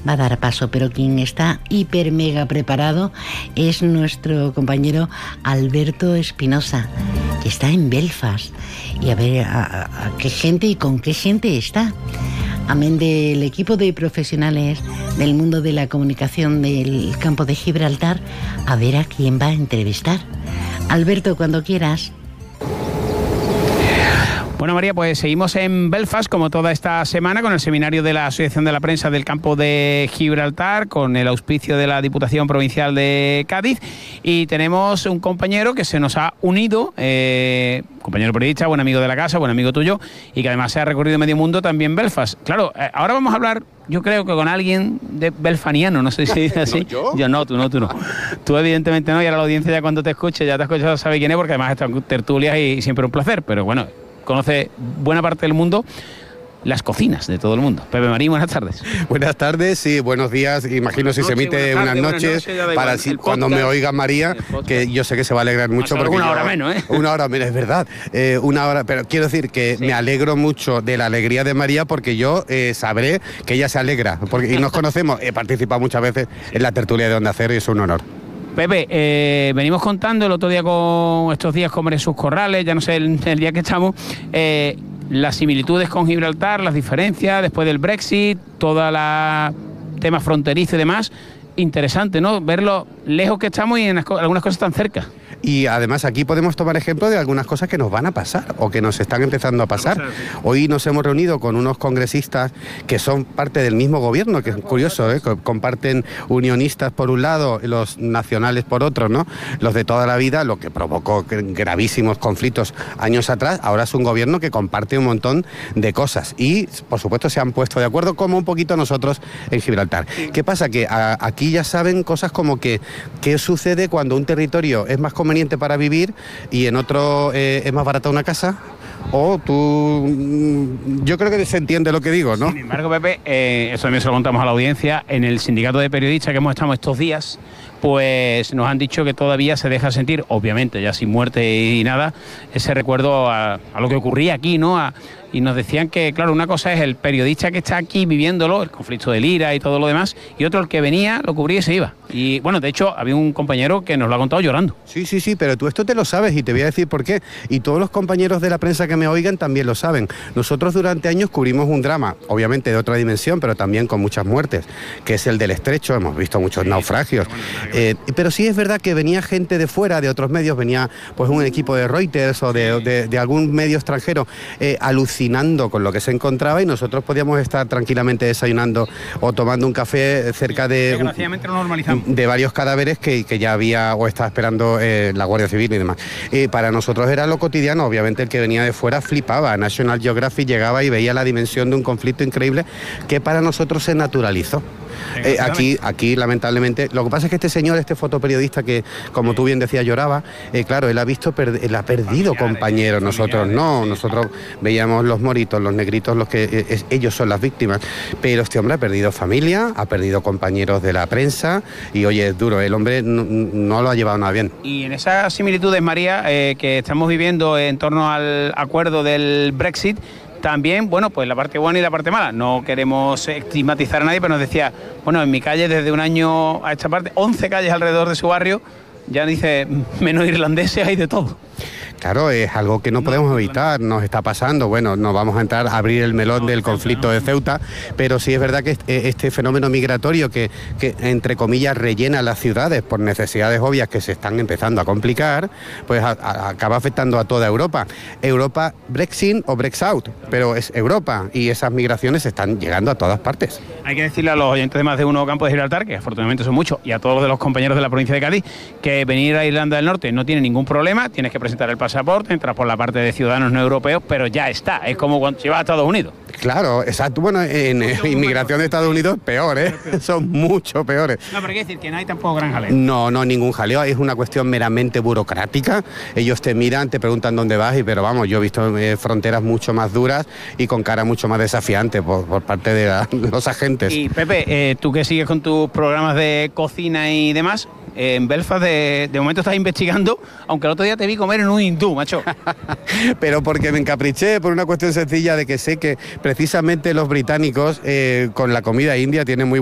va a dar paso, pero quien está hiper mega preparado es nuestro compañero Alberto Espinosa, que está en Belfast, y a ver a qué gente y con qué gente está. Amén del equipo de profesionales del mundo de la comunicación del campo de Gibraltar, a ver a quién va a entrevistar. Alberto, cuando quieras. Bueno, María, pues seguimos en Belfast como toda esta semana con el seminario de la Asociación de la Prensa del Campo de Gibraltar, con el auspicio de la Diputación Provincial de Cádiz, y tenemos un compañero que se nos ha unido, compañero periodista, buen amigo de la casa, buen amigo tuyo, y que además se ha recorrido medio mundo también Belfast. Claro, ahora vamos a hablar, yo creo que con alguien de belfaniano, no sé si dice así. ¿No, yo? Yo no, tú no. Tú evidentemente no, y ahora la audiencia ya cuando te escuche, ya te ha escuchado, sabe quién es, porque además están tertulias y siempre un placer, pero bueno, conoce buena parte del mundo, las cocinas de todo el mundo. Pepe Marín, buenas tardes. Buenas tardes, sí, buenos días. Imagino si se emite unas noches para si, cuando me oiga María, que yo sé que se va a alegrar mucho. Porque una hora menos, ¿eh? Una hora menos, es verdad. Una hora, pero quiero decir que sí, me alegro mucho de la alegría de María, porque yo sabré que ella se alegra. Y nos conocemos, he participado muchas veces en la tertulia de Onda Cero y es un honor. Pepe, venimos contando el otro día con estos días con Jesús Corrales, ya no sé el día que estamos, las similitudes con Gibraltar, las diferencias después del Brexit, toda la tema fronterizo y demás. Interesante, ¿no? Ver lo lejos que estamos y en algunas cosas tan cerca. Y además aquí podemos tomar ejemplo de algunas cosas que nos van a pasar o que nos están empezando a pasar. Hoy nos hemos reunido con unos congresistas que son parte del mismo gobierno, que es curioso, ¿eh? Comparten unionistas por un lado, los nacionales por otro, ¿no? Los de toda la vida, lo que provocó gravísimos conflictos años atrás. Ahora es un gobierno que comparte un montón de cosas y, por supuesto, se han puesto de acuerdo, como un poquito nosotros en Gibraltar. ¿Qué pasa? Que aquí ya saben cosas como que qué sucede cuando un territorio es más conveniente para vivir y en otro es más barata una casa. O yo creo que se entiende lo que digo, ¿no? Sin embargo, Pepe, eso también se lo contamos a la audiencia, en el sindicato de periodistas que hemos estado estos días, pues nos han dicho que todavía se deja sentir, obviamente ya sin muerte y nada, ese recuerdo a lo que ocurría aquí, ¿no? Y nos decían que, claro, una cosa es el periodista que está aquí viviéndolo, el conflicto del IRA y todo lo demás, y otro el que venía, lo cubría y se iba. Y bueno, de hecho, había un compañero que nos lo ha contado llorando. Sí, pero tú esto te lo sabes y te voy a decir por qué. Y todos los compañeros de la prensa que me oigan también lo saben. Nosotros durante años cubrimos un drama, obviamente de otra dimensión, pero también con muchas muertes, que es el del Estrecho. Hemos visto muchos naufragios. Pero sí es verdad que venía gente de fuera, de otros medios, venía pues un equipo de Reuters o de algún medio extranjero alucinando con lo que se encontraba, y nosotros podíamos estar tranquilamente desayunando o tomando un café cerca de varios cadáveres que ya había o estaba esperando la Guardia Civil y demás. Para nosotros era lo cotidiano. Obviamente el que venía de fuera flipaba. National Geographic llegaba y veía la dimensión de un conflicto increíble que para nosotros se naturalizó. Aquí lamentablemente, lo que pasa es que este señor, este fotoperiodista que, como tú bien decías, lloraba, claro, él ha perdido compañeros, nosotros no, nosotros veíamos los moritos, los negritos, los que ellos son las víctimas, pero este hombre ha perdido familia, ha perdido compañeros de la prensa y oye, es duro, el hombre no lo ha llevado nada bien. Y en esas similitudes, María, que estamos viviendo en torno al acuerdo del Brexit, también, bueno, pues la parte buena y la parte mala. No queremos estigmatizar a nadie, pero nos decía, bueno, en mi calle desde un año a esta parte, 11 calles alrededor de su barrio, ya dice, menos irlandeses hay de todo. Claro, es algo que no podemos evitar, nos está pasando. Bueno, no vamos a entrar a abrir el melón del conflicto de Ceuta, pero sí es verdad que este fenómeno migratorio que entre comillas rellena las ciudades por necesidades obvias que se están empezando a complicar, pues acaba afectando a toda Europa. Europa, Brexit o Brexit, pero es Europa y esas migraciones están llegando a todas partes. Hay que decirle a los oyentes de Más de Uno Campo de Gibraltar, que afortunadamente son muchos, y a todos los compañeros de la provincia de Cádiz, que venir a Irlanda del Norte no tiene ningún problema, tienes que presentar el pasaporte, entras por la parte de ciudadanos no europeos, pero ya está, es como cuando se va a Estados Unidos. Claro, exacto. Bueno, en inmigración de Estados Unidos peor, ¿eh? Son mucho peores. No, pero hay que decir que no hay tampoco gran jaleo. No, ningún jaleo, es una cuestión meramente burocrática. Ellos te miran, te preguntan dónde vas, pero vamos, yo he visto fronteras mucho más duras y con cara mucho más desafiante por parte de los agentes. Y Pepe, tú que sigues con tus programas de cocina y demás, en Belfast de momento estás investigando, aunque el otro día te vi comer en un hindú, macho. Pero porque me encapriché por una cuestión sencilla de que sé que precisamente los británicos con la comida india tienen muy